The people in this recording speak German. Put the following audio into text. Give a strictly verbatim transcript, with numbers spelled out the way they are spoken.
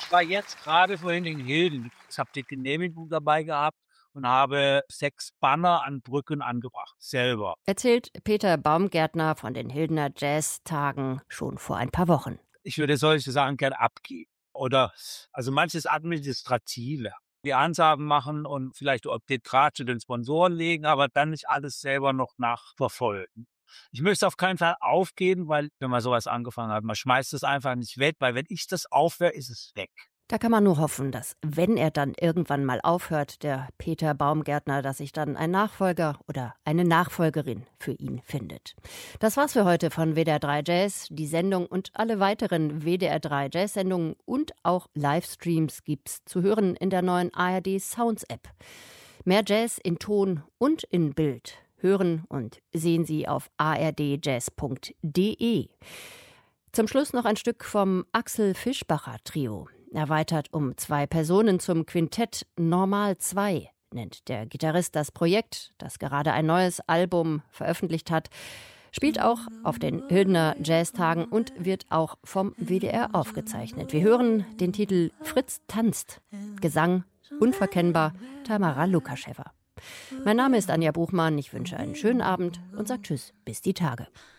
Ich war jetzt gerade vorhin in Hilden. Ich habe die Genehmigung dabei gehabt und habe sechs Banner an Brücken angebracht, selber. Erzählt Peter Baumgärtner von den Hildener Jazztagen schon vor ein paar Wochen. Ich würde solche Sachen gerne abgeben. Oder also manches Administrative. Die Ansagen machen und vielleicht auch den Draht zu den Sponsoren legen, aber dann nicht alles selber noch nachverfolgen. Ich möchte es auf keinen Fall aufgeben, weil wenn man sowas angefangen hat, man schmeißt es einfach nicht weg, weil wenn ich das aufhöre, ist es weg. Da kann man nur hoffen, dass, wenn er dann irgendwann mal aufhört, der Peter Baumgärtner, dass sich dann ein Nachfolger oder eine Nachfolgerin für ihn findet. Das war's für heute von W D R drei Jazz. Die Sendung und alle weiteren W D R drei Jazz-Sendungen und auch Livestreams gibt's zu hören in der neuen A R D Sounds App. Mehr Jazz in Ton und in Bild hören und sehen Sie auf a r d jazz punkt d e. Zum Schluss noch ein Stück vom Axel Fischbacher Trio. Erweitert um zwei Personen zum Quintett Normal zwei, nennt der Gitarrist das Projekt, das gerade ein neues Album veröffentlicht hat, spielt auch auf den Hildener Jazztagen und wird auch vom W D R aufgezeichnet. Wir hören den Titel Fritz tanzt. Gesang unverkennbar Tamara Lukascheva. Mein Name ist Anja Buchmann, ich wünsche einen schönen Abend und sage Tschüss, bis die Tage.